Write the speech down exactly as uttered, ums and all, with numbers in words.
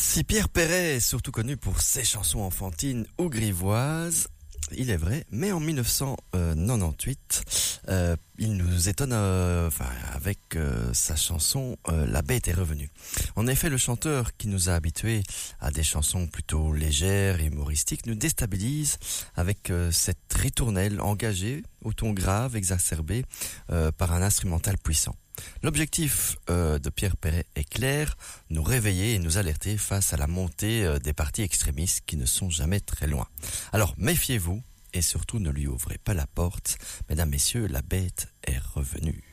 Si Pierre Perret est surtout connu pour ses chansons enfantines ou grivoises, il est vrai, mais en mille neuf cent quatre-vingt-dix-huit, euh, il nous étonne euh, enfin, avec euh, sa chanson euh, « La bête est revenue ». En effet, le chanteur qui nous a habitués à des chansons plutôt légères et humoristiques nous déstabilise avec euh, cette ritournelle engagée au ton grave exacerbé euh, par un instrumental puissant. L'objectif euh, de Pierre Perret est clair, nous réveiller et nous alerter face à la montée euh, des partis extrémistes qui ne sont jamais très loin. Alors méfiez-vous et surtout ne lui ouvrez pas la porte. Mesdames, messieurs, la bête est revenue.